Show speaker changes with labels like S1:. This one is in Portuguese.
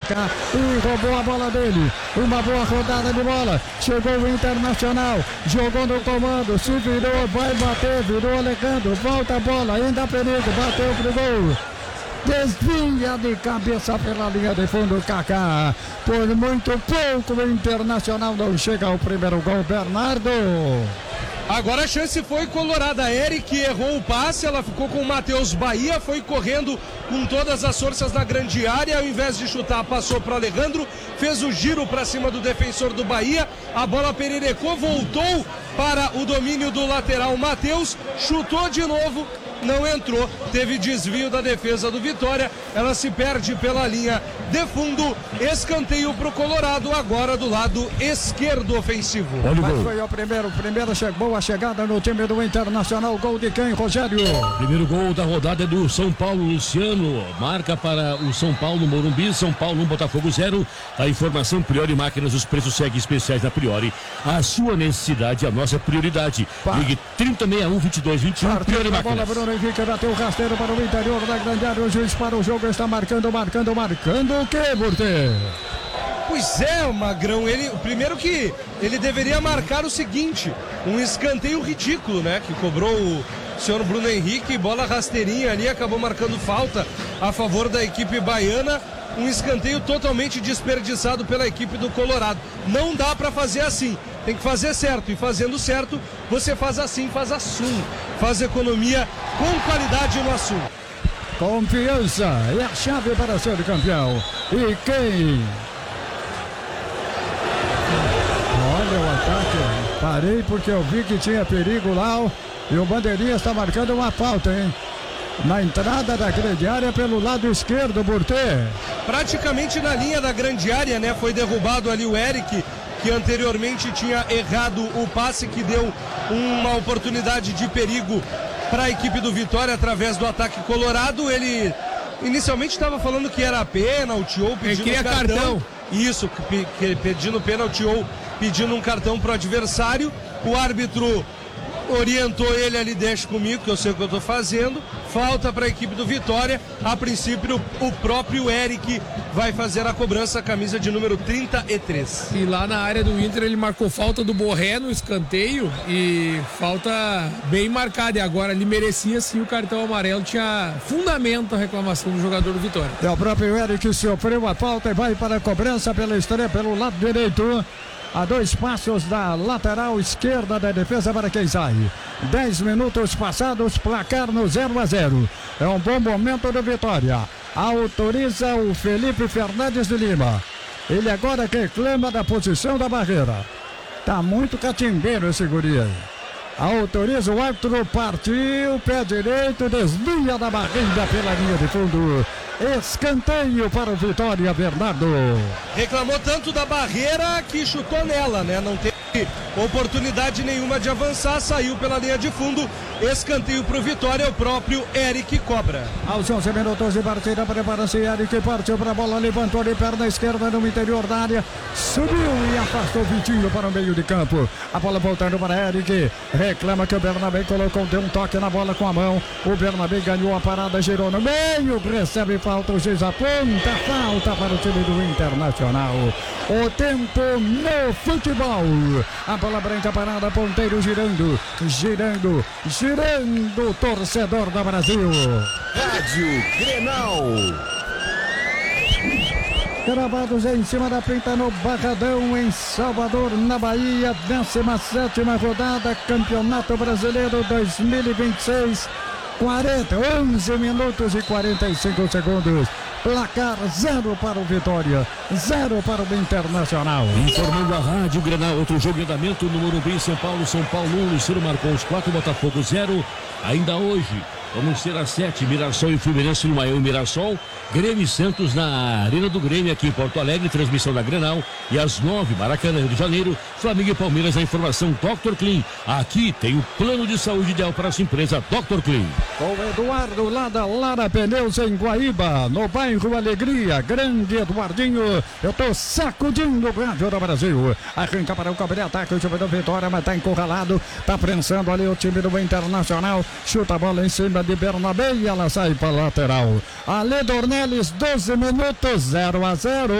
S1: cá e roubou a bola dele. Uma boa rodada de bola. Chegou o Internacional, jogou no comando, se virou, vai bater, virou Alejandro, volta a bola, ainda perigo, bateu pro gol. Desvia de cabeça pela linha de fundo, Kaká. Por muito pouco o Internacional não chega ao primeiro gol, Bernardo.
S2: Agora a chance foi colorada. Eric errou o passe, ela ficou com o Matheus Bahia, foi correndo com todas as forças na grande área, ao invés de chutar, passou para Alejandro, fez o giro para cima do defensor do Bahia, a bola pererecou, voltou para o domínio do lateral Matheus, chutou de novo, não entrou, teve desvio da defesa do Vitória, ela se perde pela linha de fundo, escanteio pro Colorado, agora do lado esquerdo ofensivo.
S1: Mas foi o primeiro chegou a chegada no time do Internacional, gol de quem, Rogério?
S3: Primeiro gol da rodada é do São Paulo, Luciano, marca para o São Paulo, Morumbi, São Paulo 1, Botafogo 0, a informação Priori Máquinas, os preços seguem especiais da Priori, a sua necessidade, a nossa prioridade, ligue 3061-2221, Priori Máquinas.
S1: Bruno Henrique bateu o rasteiro para o interior da grande área, o juiz para o jogo está marcando o que, Burte?
S2: Pois é, Magrão, primeiro que ele deveria marcar o seguinte, um escanteio ridículo, né, que cobrou o senhor Bruno Henrique, bola rasteirinha ali, acabou marcando falta a favor da equipe baiana, um escanteio totalmente desperdiçado pela equipe do Colorado. Não dá para fazer assim, tem que fazer certo, e fazendo certo, você faz assim, faz assum, faz economia com qualidade no assum.
S1: Confiança é a chave para ser campeão. E quem? Olha o ataque, parei porque eu vi que tinha perigo lá, e o bandeirinha está marcando uma falta, hein? Na entrada da grande área pelo lado esquerdo, Burtê.
S2: Praticamente na linha da grande área, né? Foi derrubado ali o Eric, que anteriormente tinha errado o passe, que deu uma oportunidade de perigo para a equipe do Vitória através do ataque colorado. Ele inicialmente estava falando que era pênalti ou pedindo cartão. Isso, pedindo pênalti ou pedindo um cartão para o adversário. O árbitro orientou ele ali, deixa comigo que eu sei o que eu estou fazendo. Falta para a equipe do Vitória. A princípio o próprio Eric vai fazer a cobrança, camisa de número 33.
S4: E lá na área do Inter ele marcou falta do Borré no escanteio, e falta bem marcada, e agora ele merecia sim o cartão amarelo, tinha fundamento a reclamação do jogador do Vitória.
S1: É o próprio Eric sofreu a falta e vai para a cobrança pela estreia pelo lado direito. A 2 passos da lateral esquerda da defesa para quem sai. 10 minutos passados, placar no 0-0. É um bom momento do Vitória. Autoriza o Felipe Fernandes de Lima. Ele agora reclama da posição da barreira. Tá muito catimbeiro esse guri aí. Autoriza o árbitro, partiu, pé direito, desvia da barreira pela linha de fundo. Escanteio para o Vitória, Bernardo.
S2: Reclamou tanto da barreira que chutou nela, né? Não teve oportunidade nenhuma de avançar, saiu pela linha de fundo. Escanteio para o Vitória, o próprio Eric cobra.
S1: Aos 11 minutos de partida, prepara-se Eric, partiu para a bola, levantou de perna esquerda no interior da área, subiu e afastou Vitinho para o meio de campo. A bola voltando para Eric, reclama que o Bernabé colocou, deu um toque na bola com a mão. O Bernabé ganhou a parada, girou no meio, recebe falta, o juiz aponta, falta para o time do Internacional. O tempo no futebol. A bola branca parada, ponteiro girando, torcedor do Brasil.
S5: Rádio Grenal.
S1: Gravados em cima da pinta no Barradão, em Salvador, na Bahia, 17ª rodada, Campeonato Brasileiro 2026. 11 minutos e 45 segundos. Placar 0 para o Vitória, 0 para o Internacional.
S3: Informando a Rádio Grenal, outro jogo em andamento no Morumbi, São Paulo 1, Luciano marcou os 4, Botafogo 0. Ainda hoje, vamos ter às 7, Mirassol e Fluminense no Maior Mirassol, Grêmio e Santos na Arena do Grêmio aqui em Porto Alegre, transmissão da Grenal, e às 9, Maracanã, Rio de Janeiro, Flamengo e Palmeiras, a informação Dr. Clean. Aqui tem o plano de saúde ideal para a sua empresa, Dr. Clean.
S1: Com Eduardo lá da Lara Pneus em Guaíba, no bairro Alegria, grande Eduardinho, eu tô sacudindo o rádio do Brasil. Arranca para o cobre-ataque, o time do Vitória, mas tá encurralado, tá prensando ali o time do Internacional, chuta a bola em cima de Bernabé e ela sai para lateral. Ale Dornelles, 12 minutos, 0-0.